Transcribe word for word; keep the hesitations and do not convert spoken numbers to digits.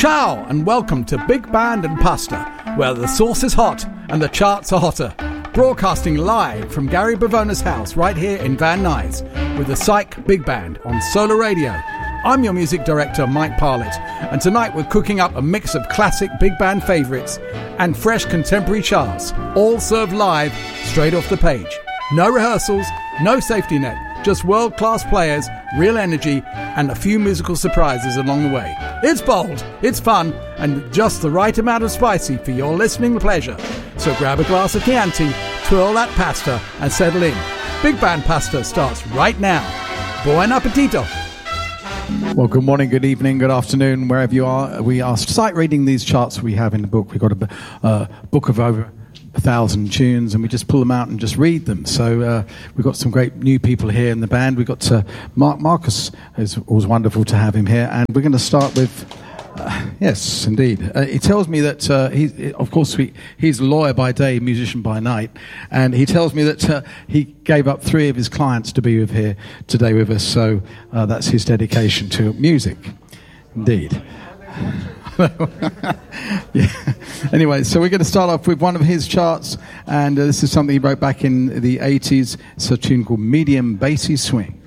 Ciao and welcome to Big Band and Pasta, where the sauce is hot and the charts are hotter. Broadcasting live from Gary Bavona's house right here in Van Nuys with the Psych Big Band on Solar Radio. I'm your music director, Mike Parlett, and tonight we're cooking up a mix of classic big band favourites and fresh contemporary charts, all served live straight off the page. No rehearsals, no safety net, just world-class players, real energy, and a few musical surprises along the way. It's bold, it's fun, and just the right amount of spicy for your listening pleasure. So grab a glass of Chianti, twirl that pasta, and settle in. Big Band Pasta starts right now. Buon appetito! Well, good morning, good evening, good afternoon, wherever you are. We are sight reading these charts we have in the book. We've got a uh, book of over a thousand tunes, and we just pull them out and just read them. So uh, we've got some great new people here in the band. We've got uh, Mark Marcus. It's always wonderful to have him here. And we're going to start with, uh, yes, indeed. Uh, he tells me that, uh, he, of course, we, he's a lawyer by day, musician by night. And he tells me that uh, he gave up three of his clients to be with here today with us. So uh, that's his dedication to music. Indeed. Yeah. Anyway, so we're going to start off with one of his charts, and uh, this is something he wrote back in the eighties. It's a tune called Medium Bassy Swing.